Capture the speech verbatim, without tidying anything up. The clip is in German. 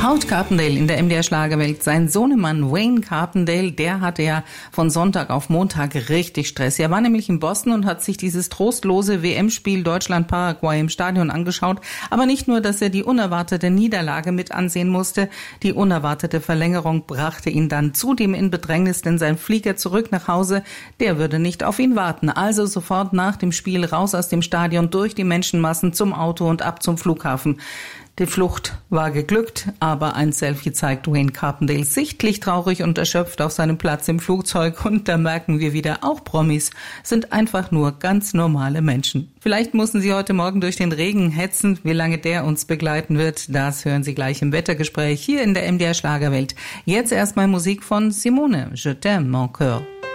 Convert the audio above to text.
Howard Carpendale in der M D R Schlagerwelt. Sein Sohnemann Wayne Carpendale, der hatte ja von Sonntag auf Montag richtig Stress. Er war nämlich in Boston und hat sich dieses trostlose W M-Spiel Deutschland-Paraguay im Stadion angeschaut. Aber nicht nur, dass er die unerwartete Niederlage mit ansehen musste. Die unerwartete Verlängerung brachte ihn dann zudem in Bedrängnis, denn sein Flieger zurück nach Hause, der würde nicht auf ihn warten. Also sofort nach dem Spiel raus aus dem Stadion, durch die Menschenmassen zum Auto und ab zum Flughafen. Die Flucht war geglückt, aber ein Selfie zeigt Wayne Carpendale sichtlich traurig und erschöpft auf seinem Platz im Flugzeug. Und da merken wir wieder, auch Promis sind einfach nur ganz normale Menschen. Vielleicht mussten Sie heute Morgen durch den Regen hetzen. Wie lange der uns begleiten wird, das hören Sie gleich im Wettergespräch hier in der M D R Schlagerwelt. Jetzt erstmal Musik von Simone, Je t'aime mon cœur.